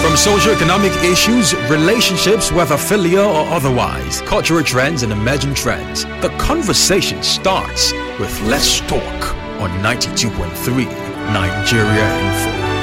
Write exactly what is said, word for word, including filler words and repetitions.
From socio-economic issues, relationships, whether filial or otherwise, cultural trends and emerging trends, the conversation starts with Let's Talk on ninety-two point three Nigeria Info.